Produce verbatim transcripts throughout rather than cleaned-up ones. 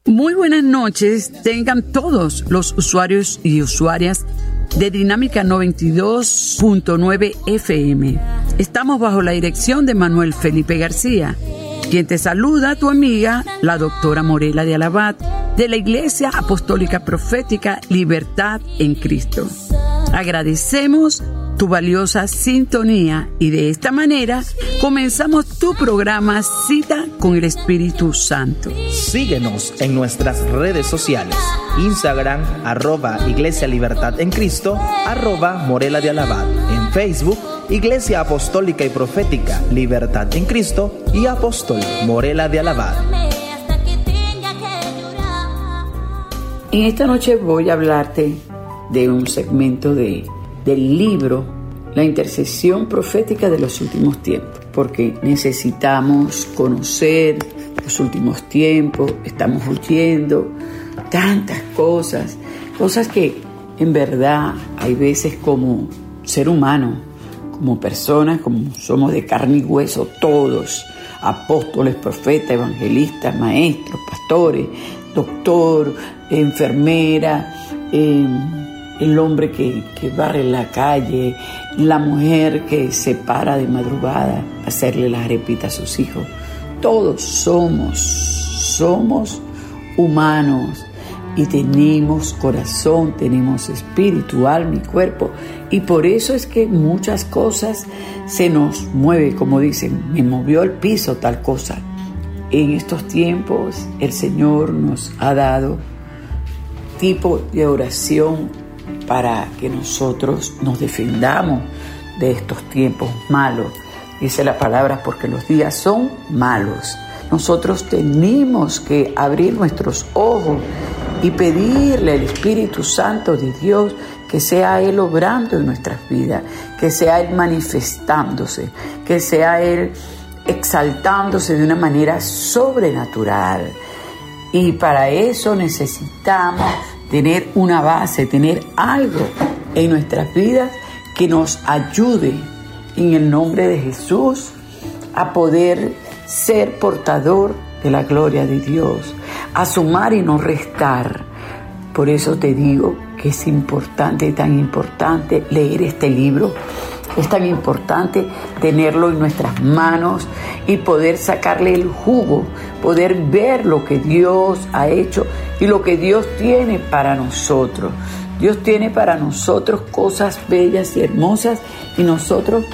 Muy buenas noches, tengan todos los usuarios y usuarias de Dinámica noventa y dos punto nueve F M. Estamos bajo la dirección de Manuel Felipe García, quien te saluda tu amiga, la doctora Morela de Alabat, de la Iglesia Apostólica Profética Libertad en Cristo. Agradecemos tu valiosa sintonía y de esta manera comenzamos tu programa Cita con el Espíritu Santo. Síguenos en nuestras redes sociales: Instagram, arroba Iglesia Libertad en Cristo, arroba Morela de Alabat. En Facebook, Iglesia Apostólica y Profética Libertad en Cristo y Apóstol Morela de Alabat. En esta noche voy a hablarte de un segmento de del libro La intercesión profética de los últimos tiempos, porque necesitamos conocer los últimos tiempos. Estamos oyendo tantas cosas, cosas que en verdad hay veces como ser humano, como personas, como somos de carne y hueso todos, apóstoles, profetas, evangelistas, maestros, pastores, doctor, enfermera, eh, el hombre que, que barre la calle, la mujer que se para de madrugada a hacerle las arepitas a sus hijos. Todos somos, somos humanos y tenemos corazón, tenemos espíritu, alma y cuerpo. Y por eso es que muchas cosas se nos mueve, como dicen, me movió el piso tal cosa. En estos tiempos el Señor nos ha dado tipo de oración para que nosotros nos defendamos de estos tiempos malos. Dice la palabra, porque los días son malos. Nosotros tenemos que abrir nuestros ojos y pedirle al Espíritu Santo de Dios que sea Él obrando en nuestras vidas, que sea Él manifestándose, que sea Él exaltándose de una manera sobrenatural. Y para eso necesitamos tener una base, tener algo en nuestras vidas que nos ayude en el nombre de Jesús a poder ser portador de la gloria de Dios, a sumar y no restar. Por eso te digo que es importante, tan importante leer este libro. Es tan importante tenerlo en nuestras manos y poder sacarle el jugo, poder ver lo que Dios ha hecho y lo que Dios tiene para nosotros. Dios tiene para nosotros cosas bellas y hermosas y nosotros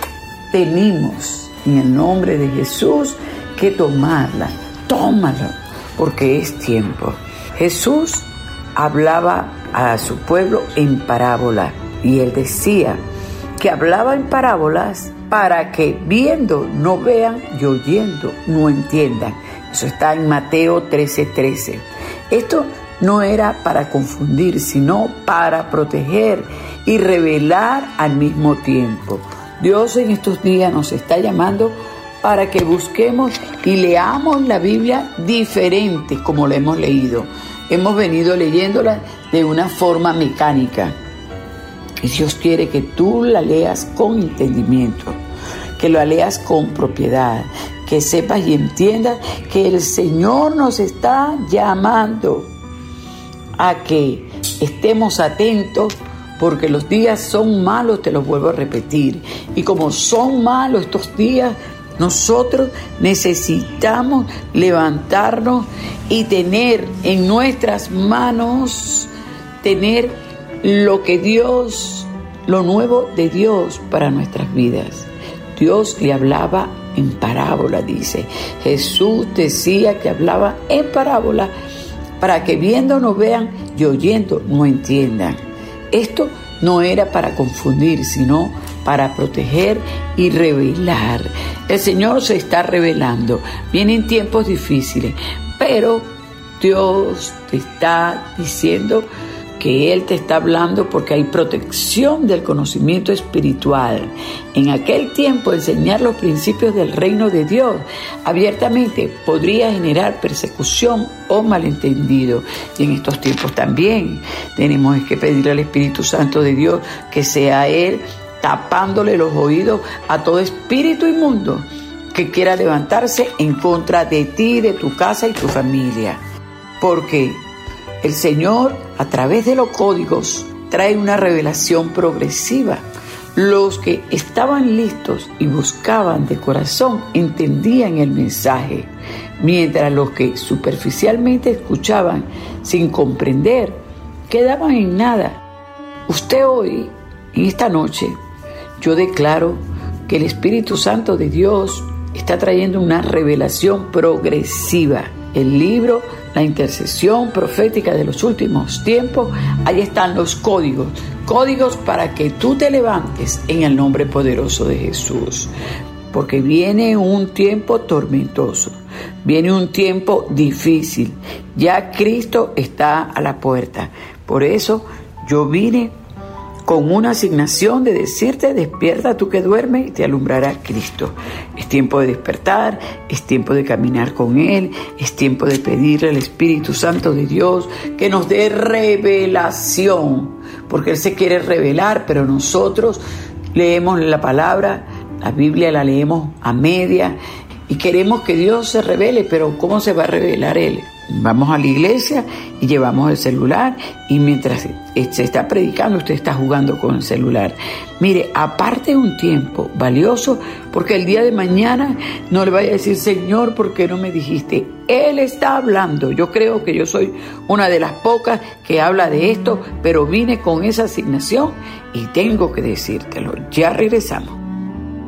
tenemos en el nombre de Jesús que tomarla. Tómala, porque es tiempo. Jesús hablaba a su pueblo en parábola y él decía que hablaba en parábolas para que viendo no vean y oyendo no entiendan. Eso está en Mateo trece trece. Esto no era para confundir, sino para proteger y revelar al mismo tiempo. Dios en estos días nos está llamando para que busquemos y leamos la Biblia diferente como la hemos leído. Hemos venido leyéndola de una forma mecánica. Y Dios quiere que tú la leas con entendimiento, que la leas con propiedad, que sepas y entiendas que el Señor nos está llamando a que estemos atentos, porque los días son malos, te los vuelvo a repetir. Y como son malos estos días, nosotros necesitamos levantarnos y tener en nuestras manos, tener lo que Dios, lo nuevo de Dios para nuestras vidas. Dios le hablaba en parábola, dice. Jesús decía que hablaba en parábola para que viendo no vean y oyendo no entiendan. Esto no era para confundir, sino para proteger y revelar. El Señor se está revelando. Vienen tiempos difíciles, pero Dios te está diciendo que Él te está hablando porque hay protección del conocimiento espiritual. En aquel tiempo, enseñar los principios del reino de Dios abiertamente podría generar persecución o malentendido. Y en estos tiempos también tenemos que pedirle al Espíritu Santo de Dios que sea Él tapándole los oídos a todo espíritu inmundo que quiera levantarse en contra de ti, de tu casa y tu familia. porque el Señor, a través de los códigos, trae una revelación progresiva. Los que estaban listos y buscaban de corazón entendían el mensaje, mientras los que superficialmente escuchaban sin comprender quedaban en nada. Usted hoy, en esta noche, yo declaro que el Espíritu Santo de Dios está trayendo una revelación progresiva. El libro, la intercesión profética de los últimos tiempos, ahí están los códigos, códigos para que tú te levantes en el nombre poderoso de Jesús. Porque viene un tiempo tormentoso, viene un tiempo difícil. Ya Cristo está a la puerta. Por eso yo vine con una asignación de decirte: despierta tú que duermes y te alumbrará Cristo. Es tiempo de despertar, es tiempo de caminar con Él, es tiempo de pedirle al Espíritu Santo de Dios que nos dé revelación, porque Él se quiere revelar, pero nosotros leemos la palabra, la Biblia la leemos a media y queremos que Dios se revele, pero ¿cómo se va a revelar Él? Vamos a la iglesia y llevamos el celular y mientras se está predicando usted está jugando con el celular. Mire, aparte un tiempo valioso, porque el día de mañana no le vaya a decir: Señor, ¿por qué no me dijiste? Él está hablando. Yo creo que yo soy una de las pocas que habla de esto, pero vine con esa asignación y tengo que decírtelo. Ya regresamos.